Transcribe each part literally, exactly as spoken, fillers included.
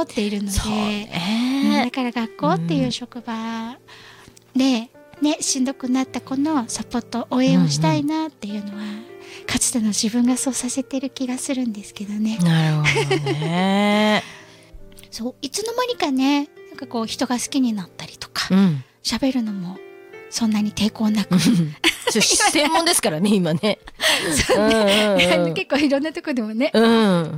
思っているので、 ね、 だから学校っていう職場で、ね、しんどくなった子のサポート応援をしたいなっていうのは、うんうん、かつての自分がそうさせてる気がするんですけどね。 なるほどねそういつの間にかね、なんかこう人が好きになったりとか、喋、うん、るのもそんなに抵抗なく専門ですからね今ねそうね、うんうんうん、結構いろんなとこでもね、うん、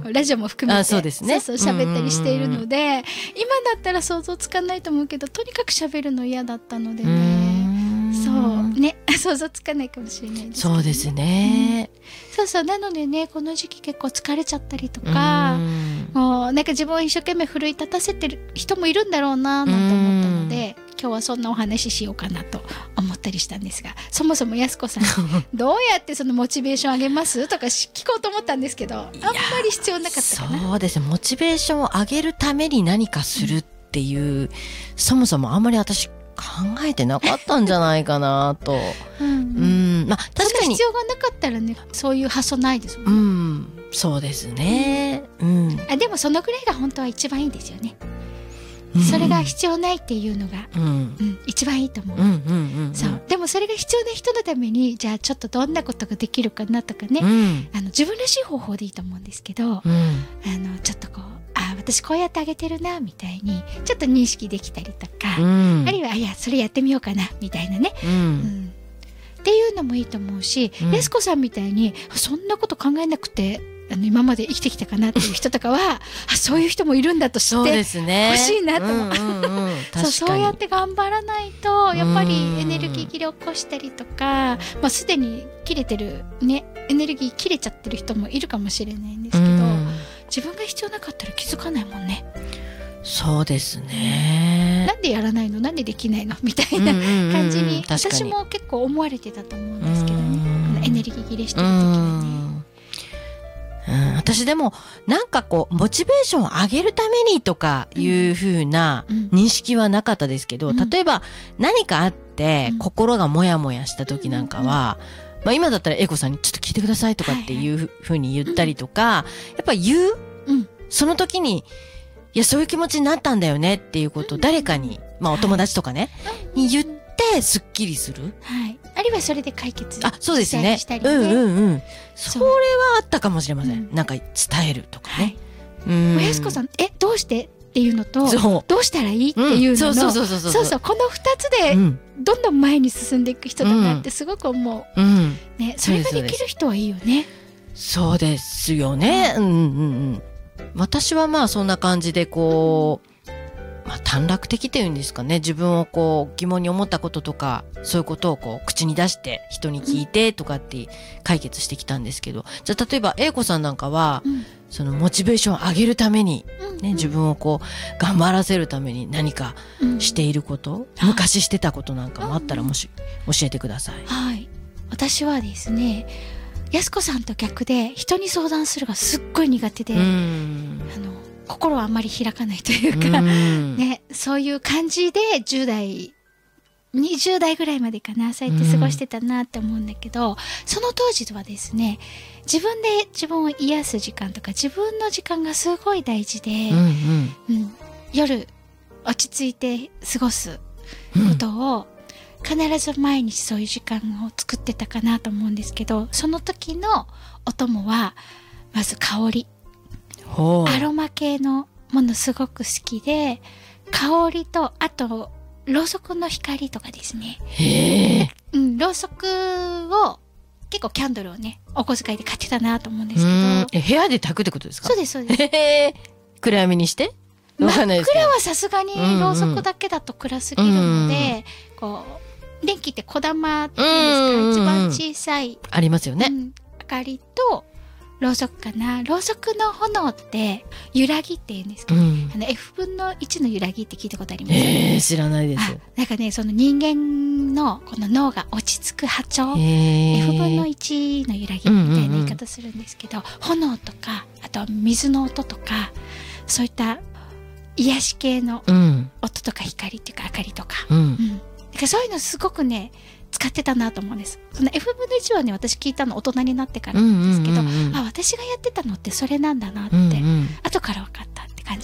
ラジオも含めてそうですね、 そうそう喋ったりしているので、うんうんうん、今だったら想像つかないと思うけど、とにかく喋るの嫌だったのでね、そうね想像つかないかもしれないですけど、ね、 そうですね、 うん、そうそう、なのでね、この時期結構疲れちゃったりとか、もうなんか自分を一生懸命奮い立たせてる人もいるんだろうななんて思ったので、今日はそんなお話ししようかなと思ったりしたんですが、そもそもやすこさんどうやってそのモチベーション上げますとか聞こうと思ったんですけど、あんまり必要なかったかな。 そうですね、モチベーションを上げるために何かするっていう、うん、そもそもあんまり私考えてなかったんじゃないかなとうん、うん、まあ確かに必要がなかったらね、そういう発想ないですもんね、 うん、そうですね、うんうん、 あでもそのぐらいが本当は一番いいですよね。それが必要ないっていうのが、うんうん、一番いいと思う。そうでもそれが必要な人のために、じゃあちょっとどんなことができるかなとかね、うん、あの自分らしい方法でいいと思うんですけど、うん、あのちょっとこう、あ私こうやってあげてるなみたいにちょっと認識できたりとか、うん、あるいはいやそれやってみようかなみたいなね、うんうん、っていうのもいいと思うし、うん、やすこさんみたいにそんなこと考えなくてあの今まで生きてきたかなっていう人とかはあそういう人もいるんだと知ってほしいなと思う。そうそうやって頑張らないとやっぱりエネルギー切れ起こしたりとか、まあ、すでに切れてるねエネルギー切れちゃってる人もいるかもしれないんですけど、自分が必要なかったら気づかないもんね。 そうですね、 なんでやらないのなんでできないのみたいな感じに私も結構思われてたと思うんですけどね、エネルギー切れしてる時はね。 うん、私でもなんかこうモチベーションを上げるためにとかいう風な認識はなかったですけど、うん、例えば何かあって心がモヤモヤした時なんかは、まあ、今だったらエイコさんにちょっと聞いてくださいとかっていう風に言ったりとか、やっぱ言う、うん、その時にいやそういう気持ちになったんだよねっていうことを誰かに、まあ、お友達とかね、に言ってすっきりする、 はい、あるいはそれで解決したり、 あ、そうですね、 したりね、 うんうんうん、それはあったかもしれません、うん、なんか伝えるとかね、 はい、うん、やすこさんえどうしてっていうのとどうしたらいいっていうののそうそうこのふたつでどんどん前に進んでいく人だなってすごく思う、うんね、それができる人はいいよね。 そうですよね、うんうんうん、私はまあそんな感じでこう、まあ、短絡的っていうんですかね、自分をこう疑問に思ったこととかそういうことをこう口に出して人に聞いてとかって解決してきたんですけど、じゃあ例えば英子さんなんかは、うん、そのモチベーションを上げるために、ね、自分をこう頑張らせるために何かしていること、うん、昔してたことなんかもあったらもし教えてください。 はい、私はですね、やすこさんと逆で人に相談するがすっごい苦手で、うん、あの心はあんまり開かないというか、うんね、そういう感じでじゅう代にじゅう代ぐらいまでかな、そうやって過ごしてたなって思うんだけど、うん、その当時はですね、自分で自分を癒す時間とか自分の時間がすごい大事で、うんうんうん、夜落ち着いて過ごすことを、必ず毎日そういう時間を作ってたかなと思うんですけど、その時のお供はまず香り、アロマ系のものすごく好きで、香りとあとろうそくの光とかですね。へー、うん、ろうそくを結構キャンドルをねお小遣いで買ってたなと思うんですけど、 え部屋で炊くってことですか？ そうですそうです。 へー、暗闇にして真っ暗はさすがにろうそくだけだと暗すぎるので、うんうん、こう電気って小玉っていうんですか、一番小さいありますよね、うん、 明かりとろうそくかな。ろうそくの炎って揺らぎって言うんですけど、うん、あの エフぶんのいちの揺らぎって聞いたことありますか？ えー、知らないです。 なんかね、その人間のこの脳が落ち着く波長、エフぶんのいちの揺らぎみたいな言い方するんですけど、うんうんうん、炎とかあと水の音とかそういった癒し系の音とか光っていうか明かりとか、うんうん、だからそういうのすごくね使ってたなと思うんです。その エフぶんのいちはね、私聞いたの大人になってからなんですけど、うんうんうんうん、あ、私がやってたのってそれなんだなって、うんうん、後から分かったんで